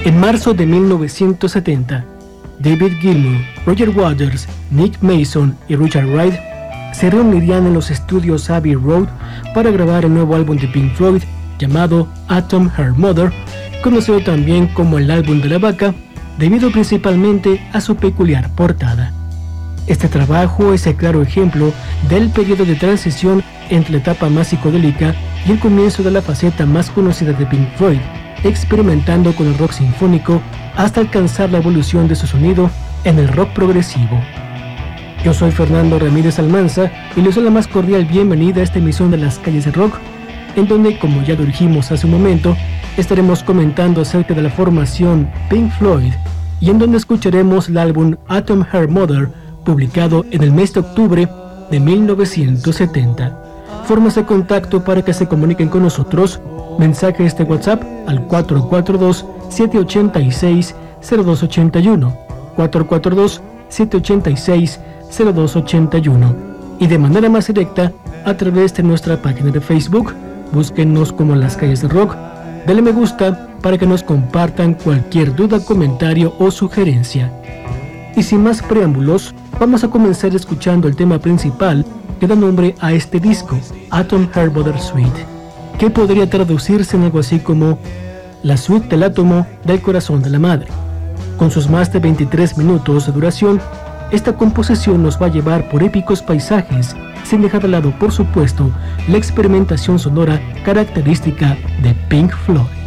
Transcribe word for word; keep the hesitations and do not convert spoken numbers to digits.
En marzo de mil novecientos setenta, David Gilmour, Roger Waters, Nick Mason y Richard Wright se reunirían en los estudios Abbey Road para grabar el nuevo álbum de Pink Floyd llamado Atom Heart Mother, conocido también como el álbum de la vaca, debido principalmente a su peculiar portada. Este trabajo es el claro ejemplo del periodo de transición entre la etapa más psicodélica y el comienzo de la faceta más conocida de Pink Floyd, experimentando con el rock sinfónico hasta alcanzar la evolución de su sonido en el rock progresivo. Yo soy Fernando Ramírez Almanza y les doy la más cordial bienvenida a esta emisión de Las Calles de Rock, en donde, como ya lo dijimos hace un momento, estaremos comentando acerca de la formación Pink Floyd y en donde escucharemos el álbum Atom Heart Mother, publicado en el mes de octubre de mil novecientos setenta. Formas de contacto para que se comuniquen con nosotros: mensajes de WhatsApp al cuatro cuatro dos, siete ocho seis, cero dos ocho uno, cuatro cuatro dos, siete ocho seis, cero dos ocho uno, y de manera más directa a través de nuestra página de Facebook. Búsquennos como Las Calles de Rock, denle me gusta para que nos compartan cualquier duda, comentario o sugerencia. Y sin más preámbulos, vamos a comenzar escuchando el tema principal que da nombre a este disco, Atom Heart Mother Suite, que podría traducirse en algo así como la suite del átomo del corazón de la madre. Con sus más de veintitrés minutos de duración, esta composición nos va a llevar por épicos paisajes, sin dejar de lado, por supuesto, la experimentación sonora característica de Pink Floyd.